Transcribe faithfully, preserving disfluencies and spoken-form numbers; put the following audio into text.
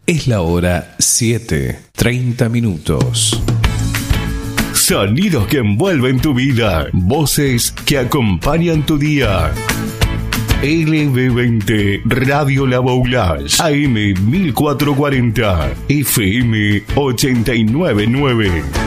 Es la hora siete, treinta minutos. Sonidos que envuelven tu vida. Voces que acompañan tu día. L B veinte Radio La Boulage, A M mil cuatrocientos cuarenta, F M ochenta y nueve punto nueve.